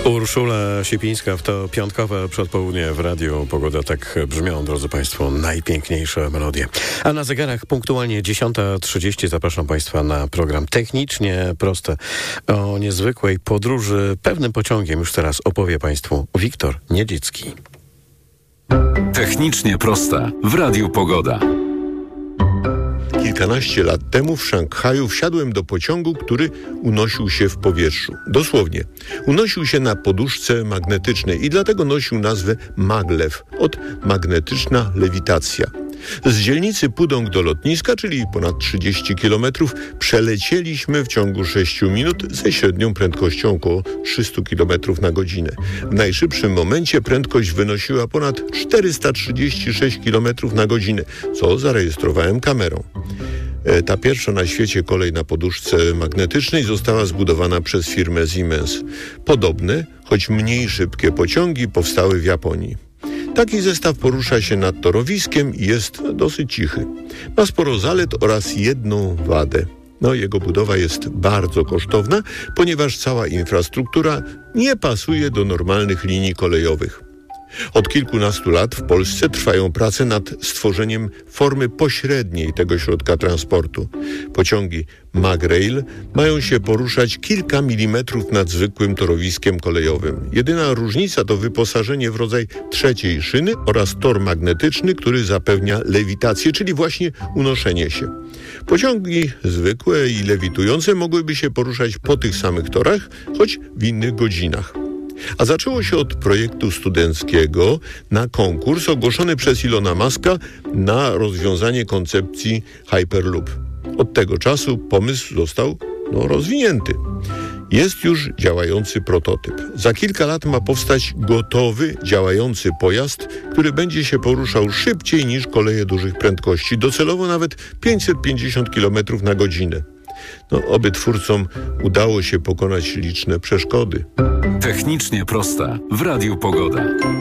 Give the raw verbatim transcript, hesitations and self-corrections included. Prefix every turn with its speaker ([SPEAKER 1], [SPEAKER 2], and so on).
[SPEAKER 1] Urszula Siepińska w to piątkowe przedpołudnie w Radiu Pogoda. Tak brzmią, drodzy Państwo, najpiękniejsze melodie. A na zegarach punktualnie dziesiąta trzydzieści zapraszam Państwa na program Technicznie Proste. O niezwykłej podróży pewnym pociągiem już teraz opowie Państwu Wiktor Niedzicki.
[SPEAKER 2] Technicznie Proste w Radiu Pogoda.
[SPEAKER 3] Kilkanaście lat temu w Szanghaju wsiadłem do pociągu, który unosił się w powietrzu. Dosłownie. Unosił się na poduszce magnetycznej i dlatego nosił nazwę maglev, od magnetyczna lewitacja. Z dzielnicy Pudong do lotniska, czyli ponad trzydzieści kilometrów, przelecieliśmy w ciągu sześciu minut ze średnią prędkością około trzysta kilometrów na godzinę. W najszybszym momencie prędkość wynosiła ponad czterysta trzydzieści sześć kilometrów na godzinę, co zarejestrowałem kamerą. Ta pierwsza na świecie kolej na poduszce magnetycznej została zbudowana przez firmę Siemens. Podobne, choć mniej szybkie pociągi powstały w Japonii. Taki zestaw porusza się nad torowiskiem i jest dosyć cichy. Ma sporo zalet oraz jedną wadę. No, jego budowa jest bardzo kosztowna, ponieważ cała infrastruktura nie pasuje do normalnych linii kolejowych. Od kilkunastu lat w Polsce trwają prace nad stworzeniem formy pośredniej tego środka transportu. Pociągi Magrail mają się poruszać kilka milimetrów nad zwykłym torowiskiem kolejowym. Jedyna różnica to wyposażenie w rodzaj trzeciej szyny oraz tor magnetyczny, który zapewnia lewitację, czyli właśnie unoszenie się. Pociągi zwykłe i lewitujące mogłyby się poruszać po tych samych torach, choć w innych godzinach. A zaczęło się od projektu studenckiego na konkurs ogłoszony przez Ilona Muska na rozwiązanie koncepcji Hyperloop. Od tego czasu pomysł został no, rozwinięty. Jest już działający prototyp. Za kilka lat ma powstać gotowy, działający pojazd, który będzie się poruszał szybciej niż koleje dużych prędkości, docelowo nawet pięćset pięćdziesiąt kilometrów na godzinę. No, oby twórcom udało się pokonać liczne przeszkody.
[SPEAKER 2] Technicznie Proste w Radiu Pogoda.